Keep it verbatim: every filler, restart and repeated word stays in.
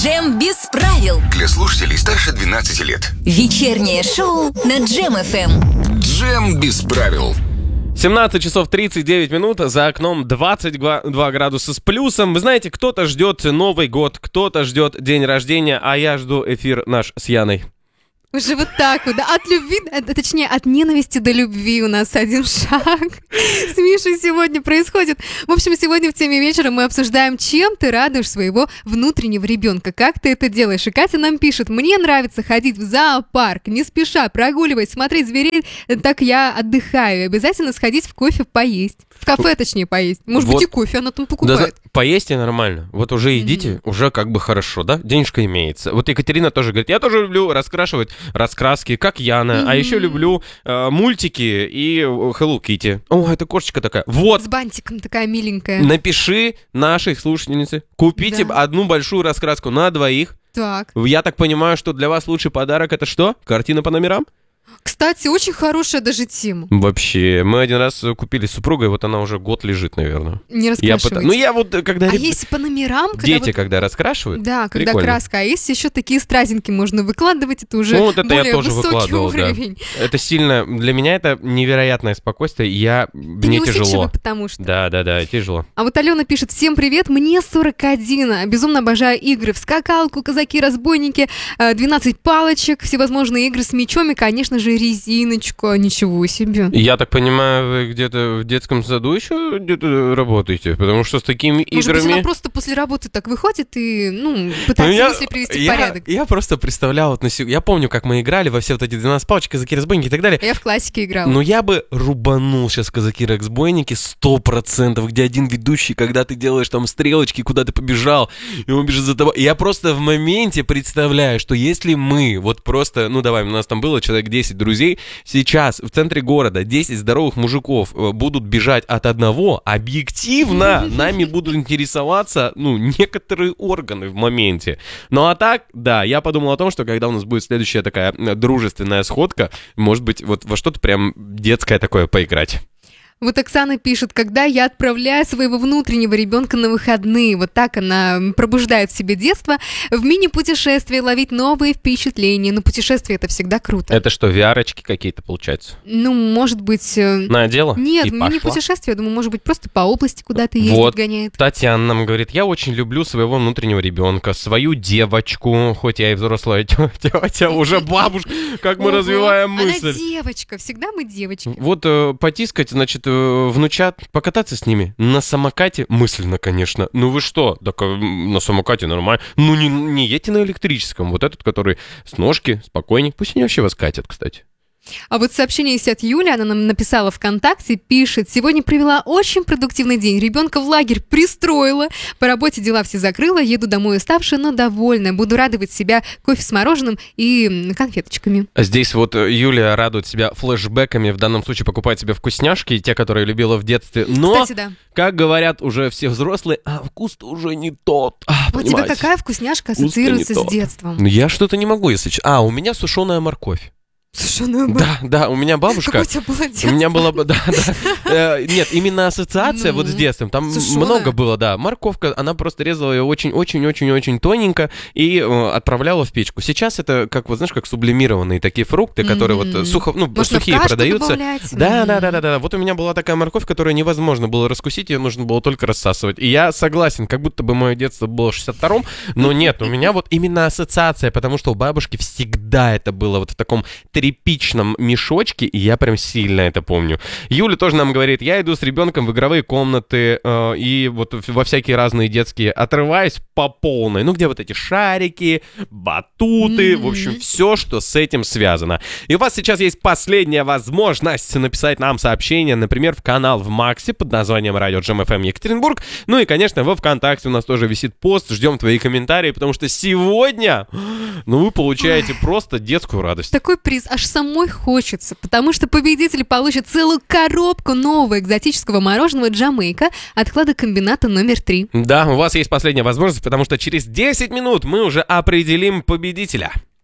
Джем без правил. Для слушателей старше двенадцати лет. Вечернее шоу на Джем эф эм. Джем без правил. семнадцать часов тридцать девять минут, за окном двадцать два градуса с плюсом. Вы знаете, кто-то ждет Новый год, кто-то ждет день рождения, а я жду эфир наш с Яной. Уже вот так вот, да, от любви, точнее, от ненависти до любви у нас один шаг с Мишей сегодня происходит. В общем, сегодня в теме вечера мы обсуждаем, чем ты радуешь своего внутреннего ребенка, как ты это делаешь. И Катя нам пишет: мне нравится ходить в зоопарк, не спеша прогуливать, смотреть зверей, так я отдыхаю. И обязательно сходить в кофе поесть. В кафе, точнее, поесть. Может вот. быть, и кофе она там покупает. Да, поесть и нормально. Вот уже идите, mm-hmm. уже как бы хорошо, да? Денежка имеется. Вот Екатерина тоже говорит, я тоже люблю раскрашивать раскраски, как Яна, mm-hmm. а еще люблю э, мультики и Hello Kitty. О, это кошечка такая. Вот. С бантиком такая миленькая. Напиши нашей слушательнице, купите да. одну большую раскраску на двоих. Так. Я так понимаю, что для вас лучший подарок это что? Картина по номерам? Кстати, очень хорошая даже тема. Вообще, мы один раз купили с супругой, вот она уже год лежит, наверное. Не раскрашивайте. Я, ну я вот когда... А если по номерам? Когда Дети, вот... когда раскрашивают? Да, когда прикольно. Краска. А если еще такие стразинки можно выкладывать, это уже ну, вот это более я тоже высокий выкладывал, уровень. Да. Это сильно... Для меня это невероятное спокойствие, я... Ты мне тяжело. потому что... Да, да, да, тяжело. А вот Алена пишет: всем привет, мне сорок один, безумно обожаю игры в скакалку, казаки-разбойники, двенадцать палочек, всевозможные игры с мячом и, конечно же, резиночку. Ничего себе. Я так понимаю, вы где-то в детском саду еще где-то работаете? Потому что с такими Может играми... Может быть, она просто после работы так выходит и, ну, пытается ну, я, мысли привести я, в порядок. Я просто представлял, вот на сeg... я помню, как мы играли во все вот эти двенадцать палочек, казаки-разбойники и так далее. А я в классике играла. Но я бы рубанул сейчас казаки-разбойники сто процентов, где один ведущий, когда ты делаешь там стрелочки, куда ты побежал, и он бежит за тобой. Я просто в моменте представляю, что если мы вот просто, ну давай, у нас там было человек десять друзей, сейчас в центре города десять здоровых мужиков будут бежать от одного, объективно нами будут интересоваться, ну, некоторые органы в моменте. Ну а так, да, я подумал о том, что когда у нас будет следующая такая дружественная сходка, может быть, вот во что-то прям детское такое поиграть. Вот Оксана пишет: когда я отправляю своего внутреннего ребенка на выходные, вот так она пробуждает в себе детство, в мини-путешествие ловить новые впечатления. Но путешествие — это всегда круто. Это что, ви ар-очки какие-то получаются? Ну, может быть... Надела? Нет, мини-путешествие, я думаю, может быть, просто по области куда-то ездить вот. гоняет. Татьяна нам говорит: я очень люблю своего внутреннего ребенка, свою девочку, хоть я и взрослая тетя, уже бабушка, как мы развиваем мысль. Она девочка, всегда мы девочки. Вот потискать, значит, внучат, покататься с ними на самокате, мысленно, конечно. Ну вы что? Так на самокате нормально. Ну не, не едьте на электрическом. Вот этот, который с ножки, спокойней. Пусть они вообще вас катят, кстати. А вот сообщение есть от Юли, она нам написала ВКонтакте, пишет: сегодня провела очень продуктивный день, ребенка в лагерь пристроила, по работе дела все закрыла, еду домой уставшая, но довольная, буду радовать себя кофе с мороженым и конфеточками. Здесь вот Юлия радует себя флешбэками, в данном случае покупает себе вкусняшки, те, которые любила в детстве, но, кстати, да. как говорят уже все взрослые, а вкус-то уже не тот. А, у тебя какая вкусняшка ассоциируется с детством? Ну я что-то не могу, если... А, у меня сушеная морковь. Сушеная морковь? Да, да, у меня бабушка... Какое у тебя было детство? У меня была... Да, да. Нет, именно ассоциация вот с детством. Там много было, да. Морковка, она просто резала ее очень-очень-очень-очень тоненько и отправляла в печку. Сейчас это, как вот знаешь, как сублимированные такие фрукты, которые вот сухо, ну, сухие продаются. Да, да, да, да, да. Вот у меня была такая морковь, которую невозможно было раскусить, ее нужно было только рассасывать. И я согласен, как будто бы мое детство было в шестьдесят втором, но нет, у меня вот именно ассоциация, потому что у бабушки всегда это было вот в таком тряпичном мешочке, и я прям сильно это помню. Юля тоже нам говорит: я иду с ребенком в игровые комнаты э, и вот во всякие разные детские отрываюсь по полной. Ну, где вот эти шарики, батуты, mm-hmm. в общем, все, что с этим связано. И у вас сейчас есть последняя возможность написать нам сообщение, например, в канал в Максе под названием «Радио Джем эф эм Екатеринбург». Ну и, конечно, во ВКонтакте у нас тоже висит пост. Ждем твои комментарии, потому что сегодня, ну, вы получаете Ой. просто детскую радость. Такой приз аж самой хочется, потому что победитель получит целую коробку нового экзотического мороженого Джамейка от хладокомбината номер три. Да, у вас есть последняя возможность, потому что через десять минут мы уже определим победителя.